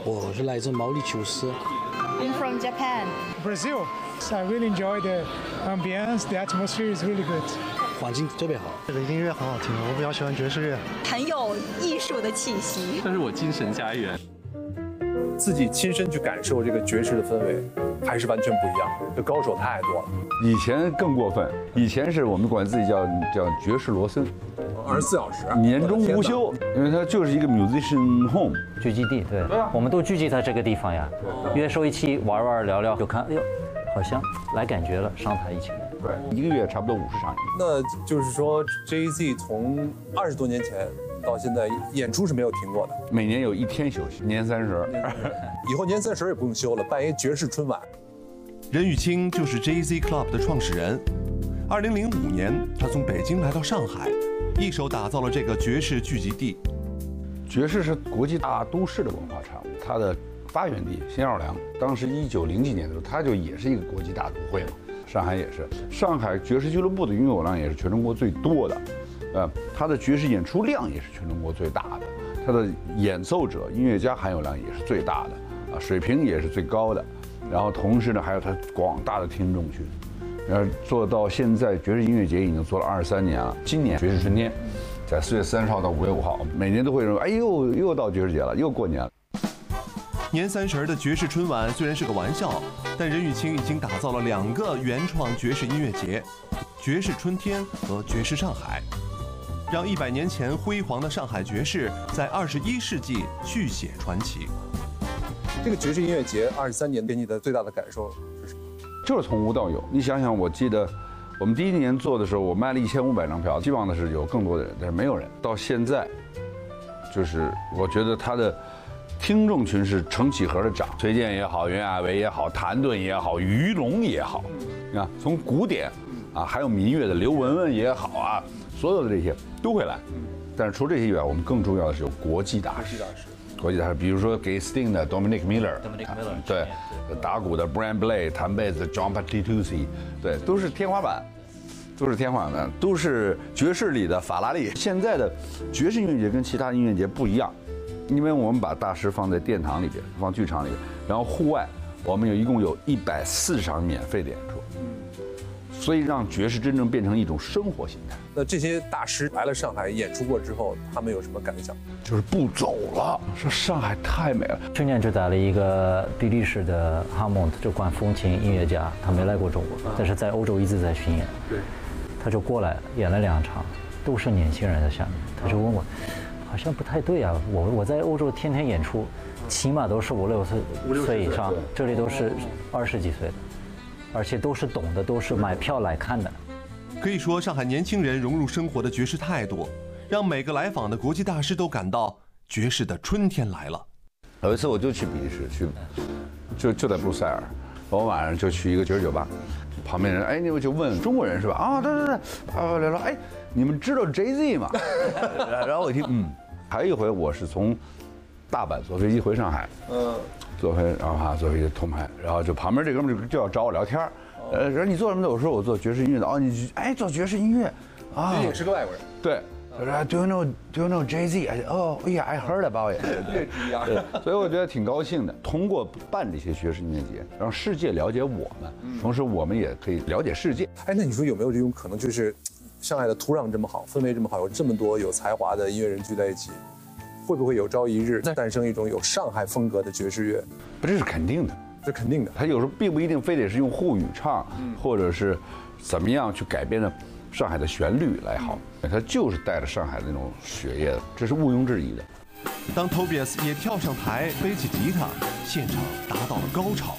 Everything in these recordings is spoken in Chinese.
我是来自毛里求斯。 I'm from Japan. Brazil. So I really enjoy the ambience. The atmosphere is really good. 环境特别好。 这个音乐很好听，我比较喜欢爵士乐， 很有艺术的气息。 这是我精神家园。 自己亲身去感受这个爵士的氛围，还是完全不一样。这高手太多了。 以前更过分，以前是我们管自己叫爵士罗森 ，24小时， 年中无休，因为它就是一个 musician home 聚集地。对啊，我们都聚集在这个地方呀，约收一期玩玩聊聊，就看，哎呦，好像来感觉了，上台一起来。 对，一个月差不多50场。 那就是说 ，Jay-Z 从20多年前到现在演出是没有停过的， 每年有1天休息，年30。 以后年30也不用休了，办一爵士春晚。 任玉清就是 Jay-Z Club 的创始人。2005年，他从北京来到上海，一手打造了这个爵士聚集地。 爵士是国际大都市的文化产物，它的发源地新奥尔良，当时1900几年的时候，它就也是一个国际大都会嘛。上海也是，上海爵士俱乐部的拥有量也是全中国最多的，它的爵士演出量也是全中国最大的，它的演奏者、音乐家含有量也是最大的，水平也是最高的，然后同时呢，还有它广大的听众群，然后做到现在，爵士音乐节已经做了23年了。今年爵士春天，在4月30号到5月5号，每年都会认为，哎呦，又到爵士节了，又过年了。 年30的爵士春晚虽然是个玩笑，但任玉清已经打造了2个原创爵士音乐节：爵士春天和爵士上海，让100年前辉煌的上海爵士在21世纪续写传奇。 这个爵士音乐节23年给你的最大的感受是什么？ 就是从无到有。你想想，我记得我们第1年做的时候，我卖了1500张票，希望的是有更多的人，但是没有人。到现在，就是我觉得他的听众群是成几何的涨，崔健也好，袁娅维也好，谭盾也好，于龙也好，你看从古典啊，还有民乐的刘雯雯也好啊，所有的这些都会来。但是除这些以外，我们更重要的是有国际大师。国际大师，比如说给 Sting 的 Dominic Miller， 对，打鼓的 Brian Blade， 弹贝斯的 John Patitucci， 对，都是天花板。都是爵士里的法拉利。现在的爵士音乐节跟其他音乐节不一样，因为我们把大师放在殿堂里边，放剧场里边，然后户外我们一共有140场免费的演出，所以让爵士真正变成一种生活形态。 那这些大师来了上海演出过之后，他们有什么感想？ 就是不走了，说上海太美了。 去年就带了一个比利时的哈蒙特，就管风琴音乐家，他没来过中国，但是在欧洲一直在巡演。 对， 他就过来演了2场，都是年轻人在下面，他就问我，好像不太对啊，我在欧洲天天演出，起码都是5、6岁以上，这里都是20几岁的，而且都是懂的，都是买票来看的。 可以说，上海年轻人融入生活的爵士态度，让每个来访的国际大师都感到爵士的春天来了。 有一次我就去比利时，就在布鲁塞尔，我晚上就去一个爵士酒吧，旁边人哎，你们就问中国人是吧？啊，对，聊聊，哎，你们知道 Jay-Z 吗？然后我一听，还有一回我是从大阪坐飞机回上海，坐飞机通拍，然后就旁边这哥们就要找我聊天。说你做什么的？我说我做爵士音乐的。哦，你做爵士音乐啊？ 也是个外国人。 对，他说 Do you know Jay-Z？ Oh yeah, I heard about it。对，所以我觉得挺高兴的。通过办这些爵士音乐节，让世界了解我们，同时我们也可以了解世界。 哎，那你说有没有这种可能，就是上海的土壤这么好，氛围这么好，有这么多有才华的音乐人聚在一起，会不会有朝一日诞生一种有上海风格的爵士乐？ 不，这是肯定的。 这肯定的， 他有时候并不一定非得是用沪语唱，或者是怎么样去改编的上海的旋律来好，他就是带着上海的那种血液的，这是毋庸置疑的。 当 Tobias 也跳上台，背起吉他，现场达到了高潮。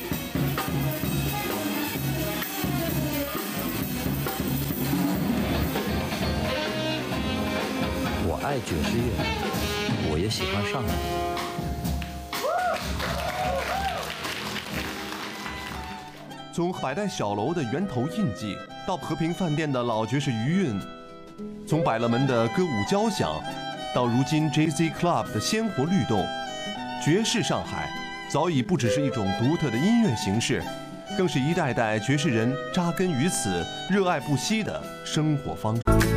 我爱爵士乐，我也喜欢上海。 从百代小楼的源头印记，到和平饭店的老爵士余韵，从百乐门的歌舞交响，到如今 Jay-Z Club 的鲜活律动，爵士上海早已不只是一种独特的音乐形式，更是一代代爵士人扎根于此、热爱不息的生活方式。